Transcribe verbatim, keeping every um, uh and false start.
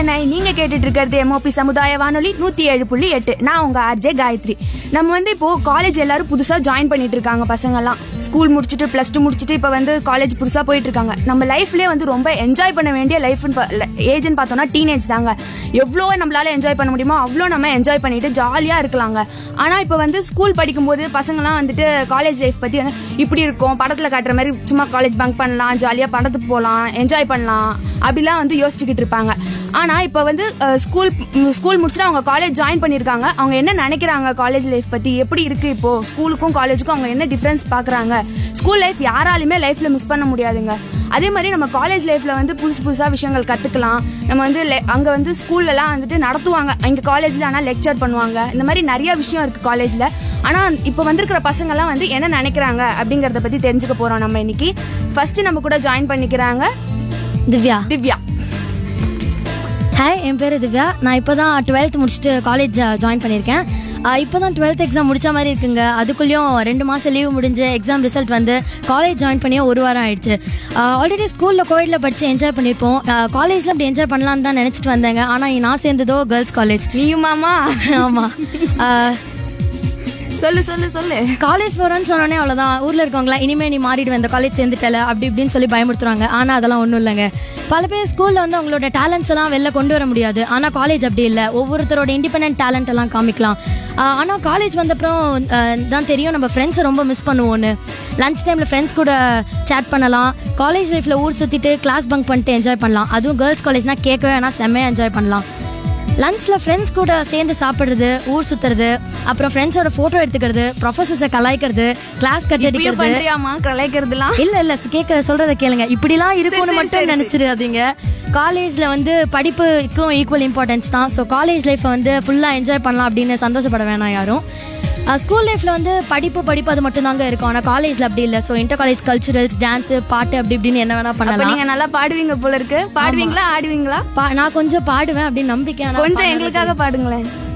சென்னை. நீங்க கேட்டுட்டு இருக்கிறது எம்ஓபி சமுதாய வானொலி நூத்தி ஏழு புள்ளி எட்டு. நான் உங்க ஆர்ஜே காயத்ரி. நம்ம வந்து இப்போ காலேஜ் எல்லாரும் புதுசா ஜாயின் பண்ணிட்டு இருக்காங்க. பசங்க எல்லாம் ஸ்கூல் முடிச்சுட்டு பிளஸ் டூ முடிச்சுட்டு இப்ப வந்து காலேஜ் புதுசா போயிட்டு இருக்காங்க. நம்ம லைஃப்லயே வந்து ரொம்ப என்ஜாய் பண்ண வேண்டிய லைஃப் ஏஜ்னு பார்த்தோம்னா டீனேஜ் தாங்க. எவ்வளோ நம்மளால என்ஜாய் பண்ண முடியுமோ அவ்வளோ நம்ம என்ஜாய் பண்ணிட்டு ஜாலியா இருக்கலாங்க. ஆனா இப்ப வந்து ஸ்கூல் படிக்கும்போது பசங்கலாம் வந்துட்டு காலேஜ் லைஃப் பத்தி வந்து இப்படி இருக்கும், படத்துல காட்டுற மாதிரி சும்மா காலேஜ் பங்க் பண்ணலாம், ஜாலியா படத்துக்கு போகலாம், என்ஜாய் பண்ணலாம் அப்படிலாம் வந்து யோசிச்சுக்கிட்டு இருப்பாங்க. ஆனா இப்ப வந்து ஸ்கூல் ஸ்கூல் முடிச்சுட்டு அவங்க காலேஜ் ஜாயின் பண்ணிருக்காங்க. அவங்க என்ன நினைக்கிறாங்க காலேஜ் லைஃப் பத்தி, எப்படி இருக்கு இப்போ ஸ்கூலுக்கும் காலேஜுக்கும் அவங்க என்ன டிஃபரன்ஸ் பாக்குறாங்க. ஸ்கூல் லைஃப் யாராலுமே லைஃப்ல மிஸ் பண்ண முடியாதுங்க. அதே மாதிரி நம்ம காலேஜ் லைஃப்ல வந்து புதுசு புதுசா விஷயங்கள் கத்துக்கலாம். நம்ம வந்து அங்க வந்து ஸ்கூல்ல எல்லாம் வந்துட்டு நடத்துவாங்க, இங்க காலேஜ்ல ஆனா லெக்சர் பண்ணுவாங்க. இந்த மாதிரி நிறைய விஷயம் இருக்கு காலேஜ்ல. ஆனா இப்ப வந்திருக்கிற பசங்க எல்லாம் வந்து என்ன நினைக்கிறாங்க அப்படிங்கறத பத்தி தெரிஞ்சுக்க போறோம் நம்ம இன்னைக்கு. ஃபர்ஸ்ட் நம்ம கூட ஜாயின் பண்ணிக்கிறாங்க திவ்யா. திவ்யா ஹாய், என் பேர் திவ்யா. நான் இப்போ தான் டுவெல்த் முடிச்சுட்டு காலேஜ் ஜாயின் பண்ணியிருக்கேன். இப்போ தான் டுவெல்த் எக்ஸாம் முடித்த மாதிரி இருக்குங்க. அதுக்குள்ளேயும் ரெண்டு மாதம் லீவு முடிஞ்சு எக்ஸாம் ரிசல்ட் வந்து காலேஜ் ஜாயின் பண்ணியே ஒரு வாரம் ஆயிடுச்சு. ஆல்ரெடி ஸ்கூலில் கோவிடில் படித்து என்ஜாய் பண்ணியிருப்போம். காலேஜில் அப்படி என்ஜாய் பண்ணலான்னு தான் நினச்சிட்டு வந்தேங்க. ஆனால் நான் சேர்ந்ததோ கேர்ள்ஸ் காலேஜ். நீயுமாமா? ஆமாம். சொல்லு சொல்லு சொல்லு. காலேஜ் போகிறோன்னு சொன்னோன்னே அவ்வளோதான், ஊரில் இருக்கவங்களாம் இனிமேல் நீ மாறிடுவேன், இந்த காலேஜ் சேர்ந்துட்டல அப்படி இப்படின்னு சொல்லி பயமுறுத்துறாங்க. ஆனால் அதெல்லாம் ஒன்றும் இல்லைங்க. பல பேர் ஸ்கூலில் வந்து அவங்களோட டேலண்ட்ஸ் எல்லாம் வெளில கொண்டு வர முடியாது. ஆனால் காலேஜ் அப்படி இல்லை, ஒவ்வொருத்தரோட இண்டிபெண்டன்ட் டேலண்ட் எல்லாம் காமிக்கலாம். ஆனால் காலேஜ் வந்தப்புறம் தான் தெரியும் நம்ம ஃப்ரெண்ட்ஸை ரொம்ப மிஸ் பண்ணுவோன்னு. லன்ச் டைமில் ஃப்ரெண்ட்ஸ் கூட சேட் பண்ணலாம். காலேஜ் லைஃப்பில் ஊர் சுற்றிட்டு கிளாஸ் பங்க் பண்ணிட்டு என்ஜாய் பண்ணலாம். அதுவும் கேர்ள்ஸ் காலேஜ்னால் கேட்கவே வேணால் செம்மையாக என்ஜாய் பண்ணலாம். லஞ்சில் ஃப்ரெண்ட்ஸ் கூட சேர்ந்து சாப்பிட்றது, ஊர் சுற்றுறது, அப்புறம் ஃப்ரெண்ட்ஸோட ஃபோட்டோ எடுத்துக்கிறது, ப்ரொஃபஸர்ஸை கலாய்க்கிறது, கிளாஸ் கட் அடிக்கிறது. கலாய்க்கிறதுலாம் இல்லை இல்லை கேட்க சொல்கிறத கேளுங்க. இப்படிலாம் இருக்கும்னு மட்டும் நினச்சிடாதீங்க. காலேஜில் வந்து படிப்புக்கும் ஈக்குவல் இம்பார்ட்டன்ஸ் தான். ஸோ காலேஜ் லைஃப்பை வந்து ஃபுல்லாக என்ஜாய் பண்ணலாம் அப்படின்னு சந்தோஷப்பட வேணாம் யாரும். ஸ்கூல் லைஃப்பில் வந்து படிப்பு படிப்பு அது மட்டும் தாங்க இருக்கும். ஆனால் காலேஜில் அப்படி இல்லை. So inter college culturals, dance, பாட்டு அப்படி இப்படின்னு என்ன வேணா பண்ணலாம். நீங்கள் நல்லா பாடுவீங்க போல இருக்கு. பாடுவீங்களா ஆடுவீங்களா? நான் கொஞ்சம் பாடுவேன் அப்படின்னு நம்பிக்கை. கொஞ்சம் எங்களுக்காக பாடுங்களேன்.